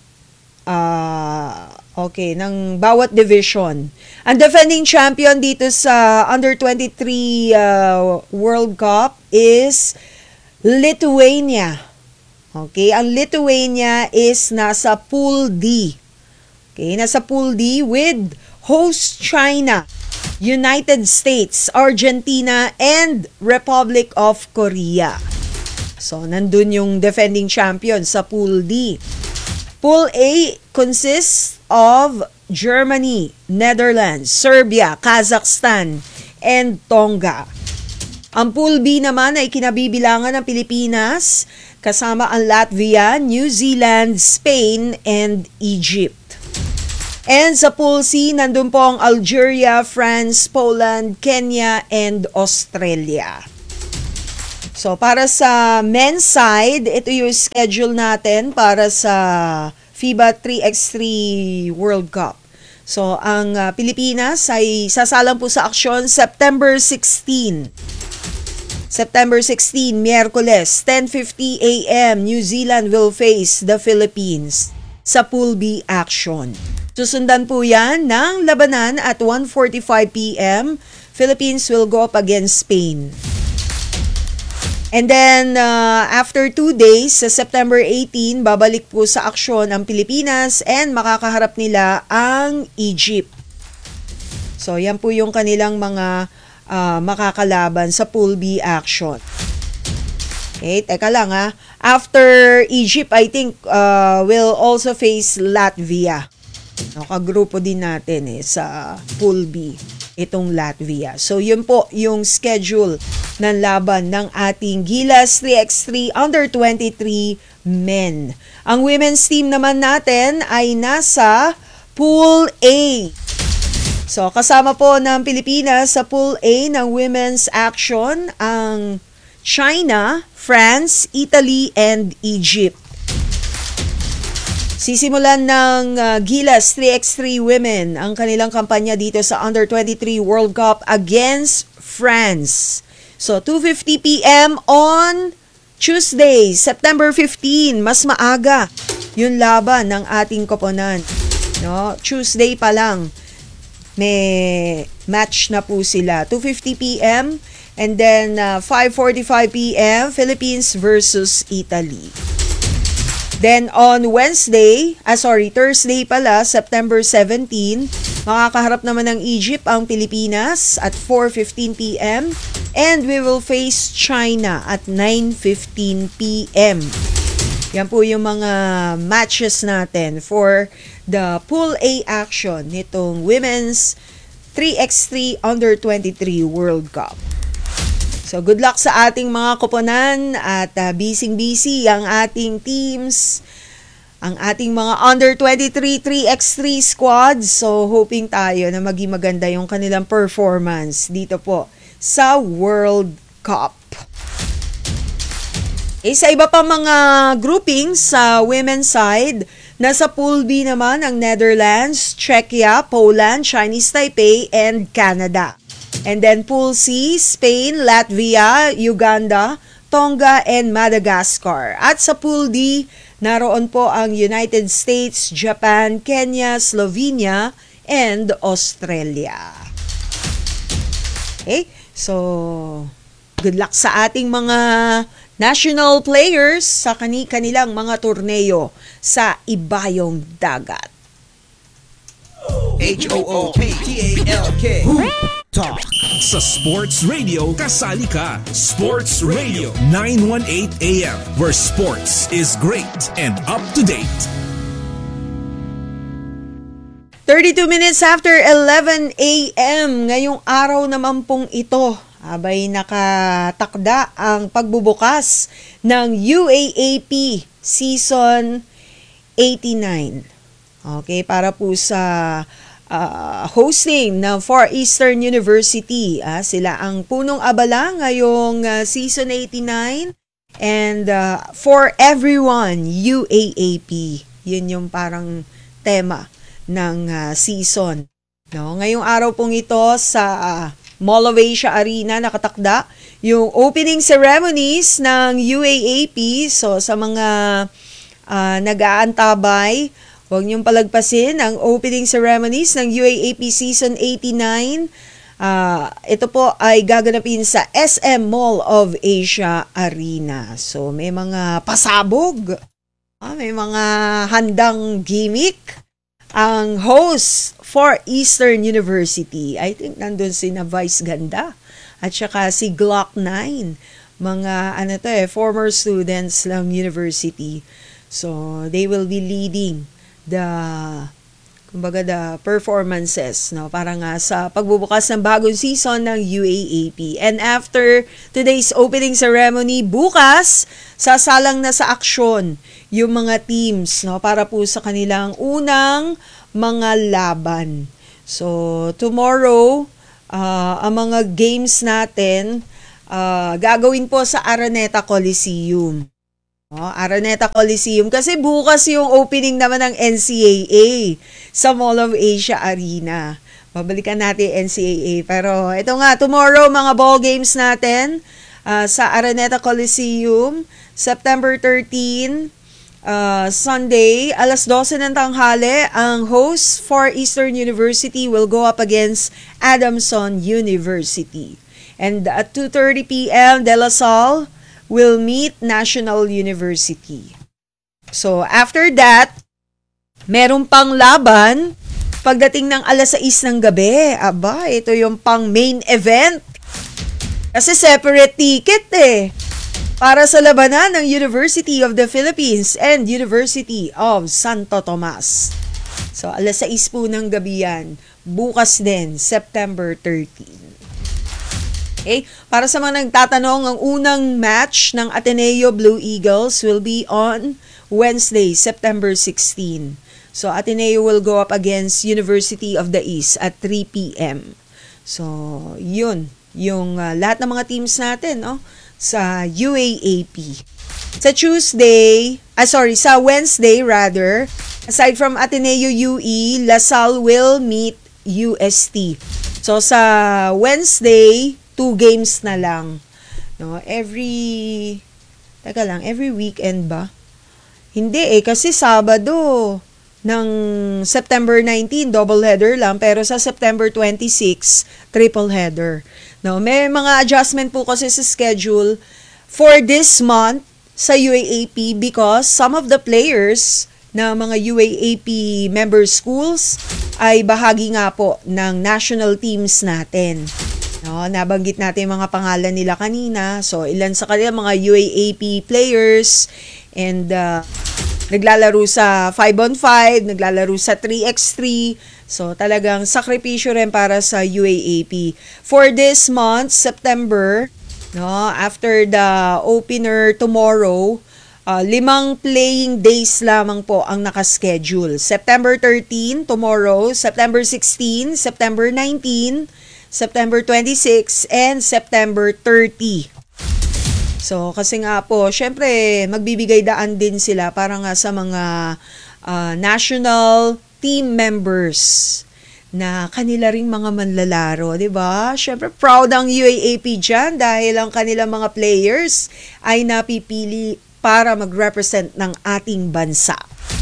uh, okay, ng bawat division. Ang defending champion dito sa under twenty-three uh, World Cup is Lithuania. Okay, ang Lithuania is nasa Pool D. Okay, nasa Pool D with host China, United States, Argentina, and Republic of Korea. So, nandun yung defending champion sa Pool D. Pool A consists of Germany, Netherlands, Serbia, Kazakhstan, and Tonga. Ang Pool B naman ay kinabibilangan ng Pilipinas, kasama ang Latvia, New Zealand, Spain, and Egypt. And sa Pool C, nandun po ang Algeria, France, Poland, Kenya, and Australia. So, para sa men's side, ito yung schedule natin para sa FIBA three by three World Cup. So, ang uh, Pilipinas ay sasalang po sa aksyon September sixteenth. September sixteenth, Miyerkules, ten fifty a.m., New Zealand will face the Philippines sa Pool B action. Susundan po yan ng labanan at one forty-five p.m. Philippines will go up against Spain. And then, uh, after two days, sa September eighteenth, babalik po sa aksyon ang Pilipinas and makakaharap nila ang Egypt. So, yan po yung kanilang mga uh, makakalaban sa Pool B action. Okay, teka lang ha. After Egypt, I think, uh, will also face Latvia. No, kagrupo din natin eh, sa Pool B, itong Latvia. So, yun po yung schedule ng laban ng ating Gilas three by three under twenty-three men. Ang women's team naman natin ay nasa Pool A. So, kasama po ng Pilipinas sa Pool A ng women's action ang China, France, Italy, and Egypt. Sisimulan ng uh, Gilas three by three women ang kanilang kampanya dito sa under twenty-three World Cup against France. So, two fifty p.m. on Tuesday, September fifteenth, mas maaga yung laban ng ating koponan. No? Tuesday pa lang, may match na po sila. two fifty p.m. and then uh, five forty-five p.m. Philippines versus Italy. Then on Wednesday, ah sorry, Thursday pala, September seventeenth, makakaharap naman ng Egypt ang Pilipinas at four fifteen p.m. and we will face China at nine fifteen p.m. Yan po yung mga matches natin for the Pool A action nitong Women's three by three under twenty-three World Cup. So, good luck sa ating mga koponan at uh, busy-busy ang ating teams, ang ating mga under twenty-three three by three squads. So, hoping tayo na maging maganda yung kanilang performance dito po sa World Cup. E, sa iba pa mga groupings sa women's side, nasa Pool B naman ang Netherlands, Czechia, Poland, Chinese Taipei, and Canada. And then Pool C, Spain, Latvia, Uganda, Tonga, and Madagascar. At sa Pool D, naroon po ang United States, Japan, Kenya, Slovenia, and Australia. Okay, so good luck sa ating mga national players sa kani-kanilang mga torneo sa ibayong dagat. H O O P T A L K Talk. Sa Sports Radio, kasali ka. Sports Radio nine eighteen A M, where sports is great and up to date. thirty-two minutes after eleven a.m. ngayong araw naman pong ito, abay nakatakda ang pagbubukas ng U A A P Season eighty-nine. Okay, para po sa uh, hosting ng Far Eastern University. Ah, sila ang punong abala ngayong uh, Season eighty-nine. And uh, for everyone, U A A P. Yun yung parang tema ng uh, season. No? Ngayong araw pong ito sa uh, Mall of Asia Arena nakatakda yung opening ceremonies ng U A A P. So sa mga uh, nag-aantabay, huwag niyong palagpasin ang opening ceremonies ng U A A P Season eighty-nine. Uh, ito po ay gaganapin sa S M Mall of Asia Arena. So may mga pasabog, ah, may mga handang gimmick. Ang host for Eastern University, I think nandun si na Vice Ganda at saka si Glock nine. Mga ano to eh, former students ng university. So they will be leading the kumbaga the performances, no, para nga sa pagbubukas ng bagong season ng U A A P. And after today's opening ceremony, bukas sasalang na sa aksyon yung mga teams, no, para po sa kanilang unang mga laban. So tomorrow, uh, ang mga games natin uh, gagawin po sa Araneta Coliseum. Oh, Araneta Coliseum kasi bukas yung opening naman ng N C A A sa Mall of Asia Arena. Babalikan natin N C A A. Pero ito nga, tomorrow mga ball games natin uh, sa Araneta Coliseum, September thirteenth, uh, Sunday, alas dose ng tanghali, ang host for Eastern University will go up against Adamson University. And at two thirty p.m., De La Salle will meet National University. So, after that, meron pang laban pagdating ng alas sais ng gabi. Aba, ito yung pang main event. Kasi separate ticket eh. Para sa labanan ng University of the Philippines and University of Santo Tomas. So, alas sais po ng gabi yan. Bukas din, September thirteenth. Okay? Para sa mga nagtatanong, ang unang match ng Ateneo Blue Eagles will be on Wednesday, September sixteenth. So, Ateneo will go up against University of the East at three p.m. So, yun. Yung uh, lahat ng mga teams natin, no? Sa U A A P. Sa Tuesday, ah sorry, sa Wednesday rather, aside from Ateneo U E, La Salle will meet U S T. So, sa Wednesday, two games na lang. No, every Teka lang, every weekend ba? Hindi eh, kasi Sabado ng September nineteenth, double header lang, pero sa September twenty-sixth, triple header. No, may mga adjustment po kasi sa schedule for this month sa U A A P because some of the players na mga U A A P member schools ay bahagi nga po ng national teams natin. No, nabanggit natin yung mga pangalan nila kanina. So, ilan sa kanila mga U A A P players and uh, naglalaro sa five on five, naglalaro sa three by three. So, talagang sakripisyo rin para sa U A A P. For this month, September, no, after the opener tomorrow, uh, limang playing days lamang po ang nakaschedule. September thirteenth, tomorrow, September sixteenth, September nineteenth, September twenty-sixth, and September thirtieth. So, kasi nga po, syempre, magbibigay daan din sila para nga sa mga uh, national team members na kanila ring mga manlalaro, di ba? Syempre, proud ang U A A P dyan dahil ang kanilang mga players ay napipili para mag-represent ng ating bansa.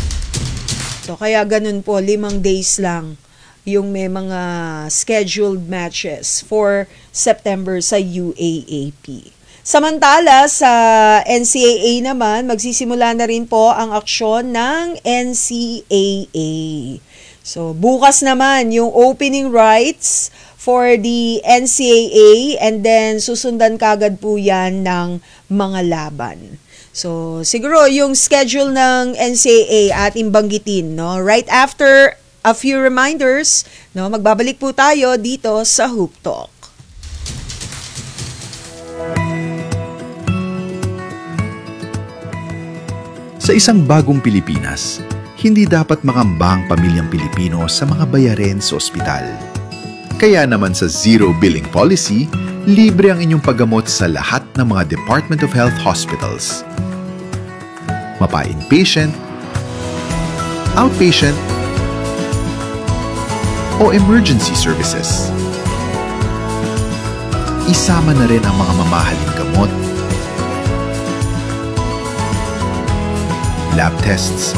So, kaya ganun po, limang days lang yung may mga scheduled matches for September sa U A A P. Samantala, sa N C A A naman, magsisimula na rin po ang aksyon ng N C A A. So, bukas naman yung opening rights for the N C A A and then susundan kagad po yan ng mga laban. So, siguro yung schedule ng N C A A ating banggitin, no? Right after a few reminders, no, magbabalik po tayo dito sa Hoop Talk. Sa isang bagong Pilipinas, hindi dapat mangamba ang pamilyang Pilipino sa mga bayarin sa ospital. Kaya naman sa Zero Billing Policy, libre ang inyong paggamot sa lahat ng mga Department of Health hospitals. Mapa-inpatient, outpatient, o emergency services. Isama na rin ang mga mamahaling gamot, lab tests,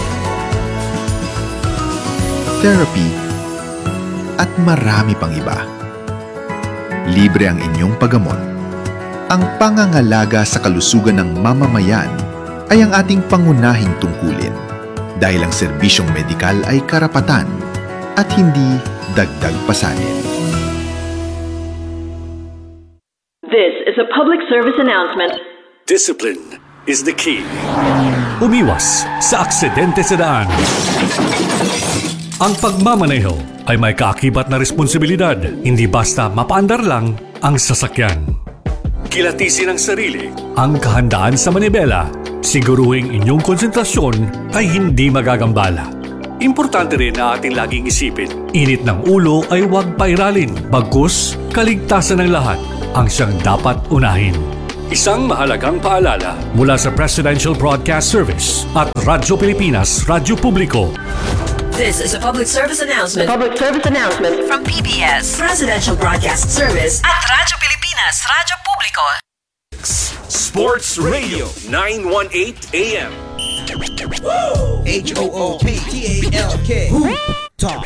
therapy, at marami pang iba. libre ang inyong paggamot. Ang pangangalaga sa kalusugan ng mamamayan ay ang ating pangunahing tungkulin dahil ang serbisyong medikal ay karapatan at hindi dagdag pasanin. This is a public service announcement. Discipline is the key. Umiwas sa aksidente sa daan. Ang pagmamaneho ay may kaakibat na responsibilidad, hindi basta mapaandar lang ang sasakyan. Kilatisin ang sarili, ang kahandaan sa manibela, siguruhing inyong konsentrasyon ay hindi magagambala. Importante rin na ating laging isipin, init ng ulo ay huwag pairalin, bagkus kaligtasan ng lahat ang siyang dapat unahin. Isang mahalagang paalala mula sa Presidential Broadcast Service at Radyo Pilipinas, Radyo Publiko. This is a public service announcement. A public service announcement From P B S, Presidential Broadcast Service at Radyo Pilipinas, Radyo Publiko. Sports Radio nine eighteen A M. H O O P T A L K. Hoop Talk.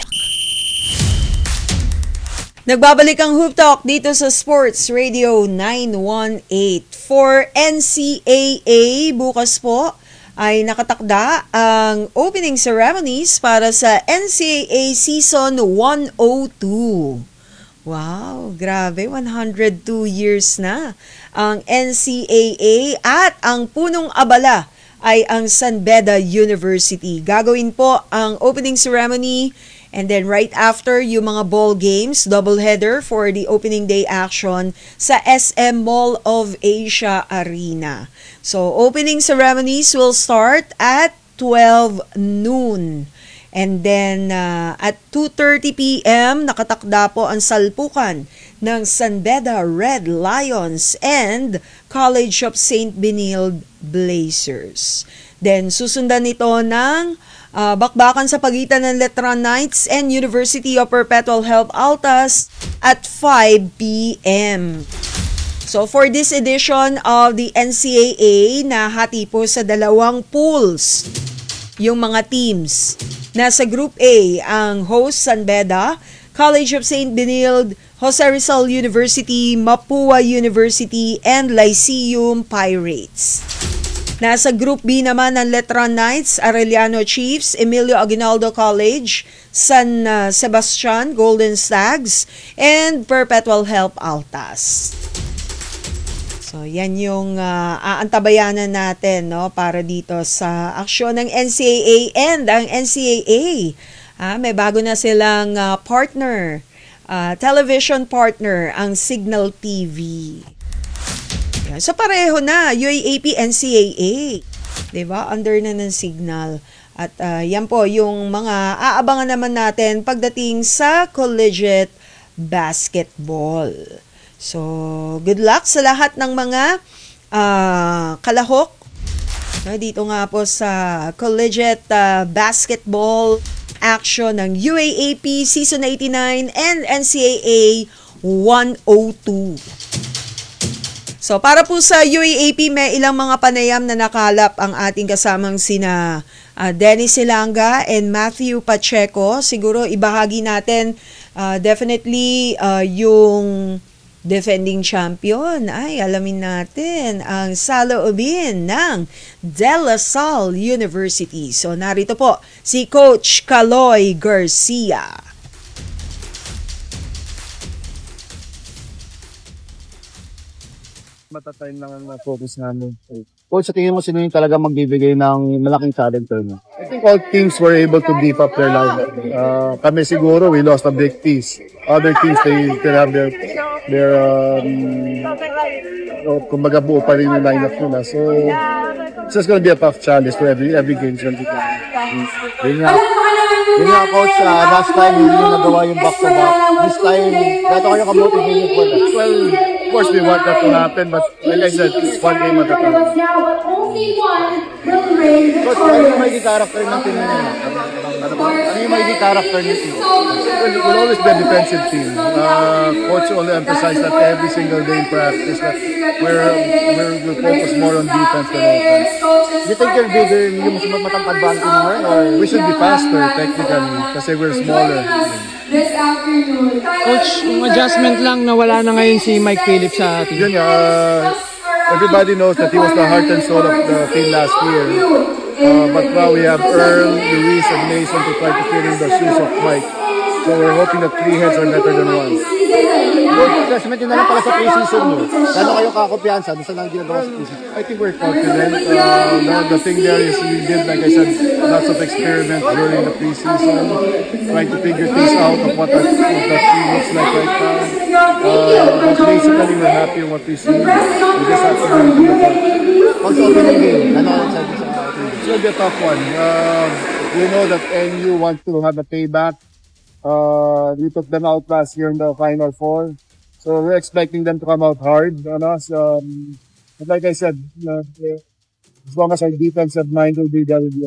Nagbabalik ang Hoop Talk dito sa Sports Radio nine eighteen. For N C A A, bukas po ay nakatakda ang opening ceremonies para sa N C A A Season one oh two. Wow, grabe, one hundred two years na ang N C A A at ang punong abala ay ang San Beda University. Gagawin po ang opening ceremony and then right after yung mga ball games, doubleheader for the opening day action sa S M Mall of Asia Arena. So opening ceremonies will start at twelve noon. And then uh, at two thirty p.m. nakatakda po ang salpukan ng San Beda Red Lions and College of Saint Benilde Blazers. Then susundan nito ng uh, bakbakan sa pagitan ng Letran Knights and University of Perpetual Help Altas at five p.m. So for this edition of the N C A A, nahati po sa dalawang pools yung mga teams. Nasa Group A ang host San Beda, College of Saint Benilde, Jose Rizal University, Mapua University, and Lyceum Pirates. Nasa Group B naman ang Letran Knights, Arellano Chiefs, Emilio Aguinaldo College, San uh, Sebastian, Golden Stags, and Perpetual Help Altas. So, yan yung uh, aantabayanan natin, no, para dito sa aksyon ng N C A A and ang N C A A. Ah, may bago na silang uh, partner, uh, television partner, ang Signal T V. Yan. So, pareho na, U A A P, N C A A. Diba? Under na ng Signal. At uh, yan po yung mga aabangan naman natin pagdating sa collegiate basketball. So, good luck sa lahat ng mga uh, kalahok dito nga po sa collegiate uh, basketball action ng U A A P Season eighty-nine and N C A A one oh two. So, para po sa U A A P, may ilang mga panayam na nakalap ang ating kasamang sina uh, Dennis Silanga and Matthew Pacheco. Siguro ibahagi natin uh, definitely uh, yung defending champion ay alamin natin ang saloobin ng De La Salle University. So narito po si Coach Caloy Garcia. Matatime lang ang focus namin. Coach, sa tingin mo sino yung talaga magbibigay ng malaking talent turn? I think all teams were able to beef up their lineup. Uh, kami siguro, we lost a big piece. Other teams, they still have their, their um, oh, kumbaga buo pa rin yung lineup nila. So, it's just gonna be a tough challenge to every every game. Yun nga. Yun nga, Coach, uh, last time hindi nyo nagawa yung back-to-back. This time, gato kayo kamotivated for that? Well, of course, we want that to happen, but like I said, it's one game at a time. Coach, ano yung may character ng team nyo? Ano, ano, ano yung yung magiging character niyo team? We'll, we'll always be a defensive team. Uh, coach only emphasized that every single day in practice that we're, we're, we'll focus more on defense than offense. Do you think you're bigger yung mas matangkad ba ang team mo? Or we should be faster technically kasi we're smaller. Coach, yung adjustment lang na wala na ngayon si Mike Phillips sa team. Yun nga, uh, everybody knows that he was the heart and soul of the team last year. Uh, but now we have Earl, Luis, and Mason to try to fill in the shoes of Mike. So we're hoping that three heads are better than one. Coach, assessment yun na lang pala sa pre-season mo. Gano'n kayo kakumpiyansa? Doon sa nang ginagawa sa pre-season? I think we're confident. Uh, the, the thing there is we did, like I said, lots of experiments during the preseason, trying to figure things out of what that, what that team looks like right now. Uh, but basically, we're happy with what we see. We just have to bring it to the park. Also, opening game. Gano'n sa opening game? It's going to be a tough one. Uh, we know that N U wants to have a payback. Uh, we took them out last year in the Final Four. So we're expecting them to come out hard on us. Um, but like I said, uh, as long as our defensive mind will be there,